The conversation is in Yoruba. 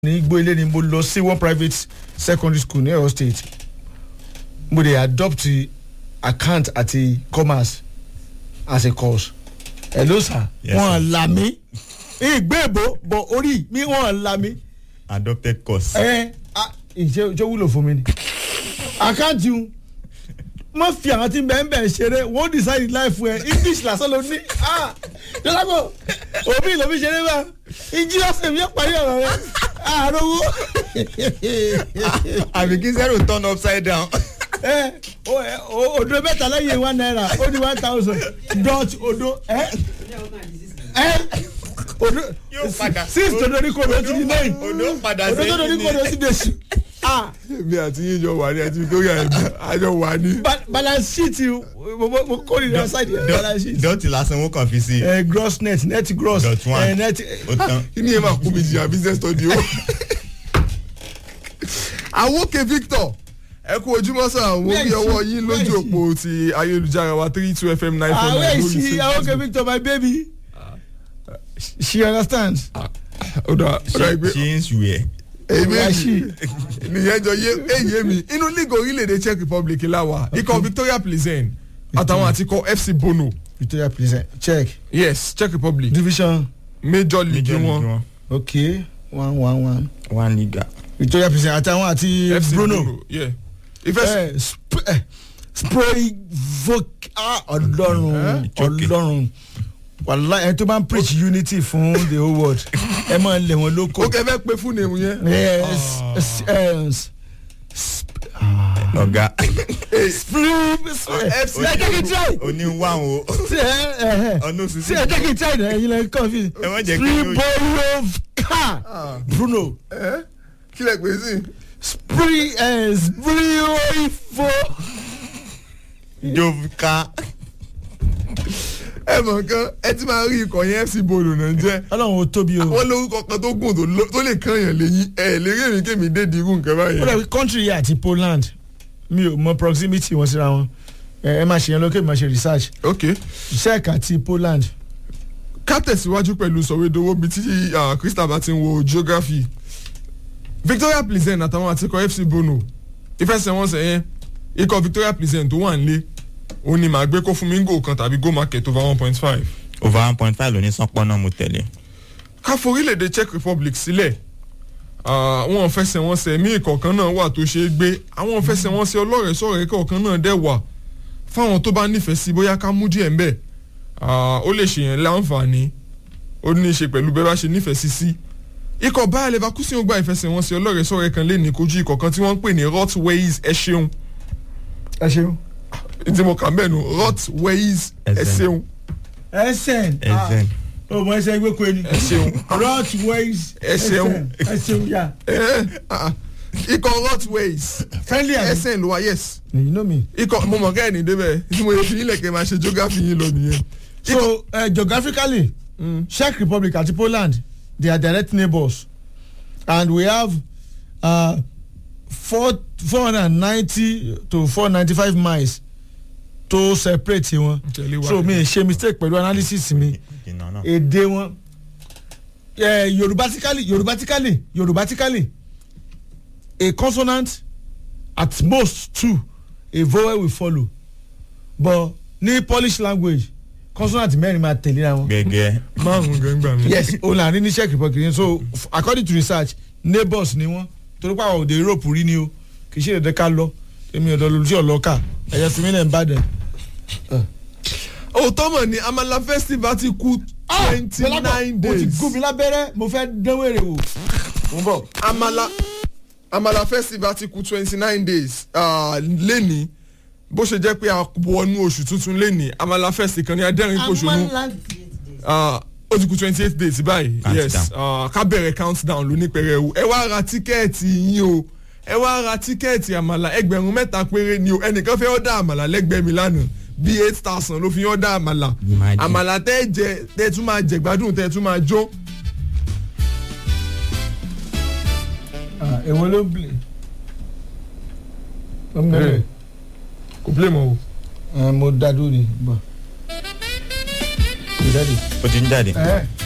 ní Igbo ilé ni mo lọ sí one private secondary school ní Oyo State mo dey adopt account àti commerce as a course. Hello sir. Wọ́n là mí ìgbéèbó bọ̀ orí mi wọ́n là mí. Adopted course. Ìṣe wúlò fún mi ni. Àkáǹtì un mo fi àwọn tí bẹ́ẹ̀ ṣeré wọ́n decide life ẹ̀ English lásán ló ní. Jọlágbó òbí ló fi ṣeré bá ìjì lọ́sẹ̀ mi yóò parí ọ̀rọ̀ rẹ̀ àròwó. Àbí kí zero turn upside down. Odo mẹ́ta lẹ́yìn £1 ó ní 1,000 dot odo odo six to dorí kodo ti di 9 Odo padà odo to dorí kodo ti de su. Èmi àti yín jọ wà ní àti Victoria àjọ wà ní. Balance sheet mo kórìíra side balance sheet. Dọ́tí lásán wọ́n kàn fi sí. Gross net gross dot one. net. Kí ni ẹ máa kó mi jìyà business study o. Àwòkè Victor ẹ kú ojúmọ́ sáà wọ́n bí ọwọ́ yín lójú òpó ti ayélujára wa 32FM 949. Where is she? Àwòkè Victor, my baby. She understands. She is where. Èmi nìyẹn jọ yé mi inú league orílẹ̀-èdè Czech Republic láwa ikọ̀ Victoria Plzeň àtàwọn àti ikọ̀ FC Bono. Victoria Plzeň Czech. Yes, Czech Republic. Division. Major league wọn. Okay, 1-1-1. One liga. Victoria Plzeň àtàwọn àti FC Bruno. Yeah. Ọlọ́run wàlá ẹ tó bá ń preach unity fún the whole world ẹ máa ń lé wọn lóko. ó kẹ́ fẹ́ pé fún nìyẹn yẹn. Ọ̀gá. Oní wà o. sí ẹ jẹ́ kí n try ẹ̀ ẹ̀yin lẹ́yìn confuse. Ẹ wọ́n jẹ́ kí n yóò. Bruno. Kí lẹ pè sí. Jovka. Ẹ mọ̀ nǹkan ẹ ti máa rí ikọ̀ yẹn FC Bono náà jẹ́. Ọlọ́run ò tóbi o. Wọ́n lórúkọ kan tó gùn tó lè kàn yàn lẹ́yìn ẹ̀ lè rí èmi kémi dé di irú nǹkan báyìí. Ó dàbí country yìí àti Poland mi ò mọ proximity wọn síra wọn ẹ máa ṣe yẹn lókè máa ṣe research. Ok. Czech àti Poland. Ká tẹ̀síwájú pẹ̀lú sọ̀wédowó bíi tí Crystal bá ti ń wo geography. Victoria Plzeň àtàwọn àti ikọ̀ FC Bono ìfẹsẹ̀wọnsẹ̀ yẹn ikọ̀ Victoria Plzeň tó wà nílé ó ní màá gbé kó fún mi ń gò kan tàbí go market over 1.5. Over 1.5 ló ní sánpọ́nà mo tẹ̀lé. Ká forílẹ̀-èdè Czech Republic sílẹ̀ àwọn ìfẹsẹ̀wọnsẹ̀ míì kọ̀ọ̀kan náà wà tó ṣeé gbé àwọn ìfẹsẹ̀wọnsẹ̀ ọlọ́rẹ̀ẹ́sọ̀rẹ́ kọ̀ọ̀kan náà dẹ̀ wà fáwọn tó bá nífẹ̀ẹ́ sí bóyá ká mú díẹ̀ ń bẹ̀ ó lè ṣèyàn láǹfààní ó ní í ṣe pẹ̀lú bẹ́ẹ̀ bá ṣe nífẹ̀ẹ́ sí. Ikọ̀ Bayer Leverkusen ó gba ìfẹsẹ̀wọnsẹ̀ ọlọ́rẹ̀ẹ́sọ̀rẹ́ kan lé ní kojú ikọ̀ kan tí wọ́n ń pè ní Rot-Weiss Escheun. Tí mo kà ń bẹ̀ nù Rot-Weiss Escheun. O mọ ẹsẹ gbé ko ẹni. Rot-Weiss Escheun ya. Ikọ̀ Rot-Weiss. Friendly àná. Escheun ló wá yes. You know me. Ikọ̀ mo mọ̀ kẹ́ ẹ̀ ní débẹ̀ tí mo yẹ fi yín lẹ̀kẹ́ máa ṣe geography yín lọ nìyẹn. So geographically Czech Republic àti Poland they are direct neighbours and we have 490 to 495 miles to separate wọn so mi ṣe mistake pẹ̀lú analysis mi èdè wọn Yorubatically a consonant at most 2 a vowel will follow but ní Polish language consonant mẹ́rin máa tẹ̀léra wọn. Gẹ́gẹ́. Márùn-ún gbẹ̀ngbà mi. Yes o là ní ní Czech Republic so according to research neighbours ni wọ́n torí pé àwọn òde Europe rí ni o kì í ṣe èdè ká lọ èmi ọ̀dọ́ lójú ọ̀lọ́kà ẹ̀yẹ fi mí lẹ̀ ń bàdàn. Òótọ́ mọ̀ ni Amala festival ti kú 29 days. o ti gún mi lábẹ́rẹ́ mo fẹ́ dánwó èrè wò. mo bọ̀. Amala festival ti kú 29 days lẹ́ni bó ṣe jẹ́ pé a wọnú oṣù tuntun lẹ́ni Amala fest kan ní adẹ́rìn pòṣónú ó ti kú 28 days báyìí yes ká bẹ̀rẹ̀ countdown ló ní pẹrẹwu ẹ wá ra tíkẹ́ẹ̀tì yín o ẹ wá ra tíkẹ́ẹ̀tì àmàlà 3,000 péré ni o ẹnìkan fẹ́ ọ̀dà àmàlà lẹ́gbẹ̀ẹ́ mi lánàá bí 8,000 ló fi ọ̀dà àmàlà tẹ́ jẹ tẹ́ tún máa jẹ gbádùn tẹ́ tún máa jó. èwo ló ń play. Kò play mọ́ o. mo dá dúró ni bọ̀. O ti ń jáde.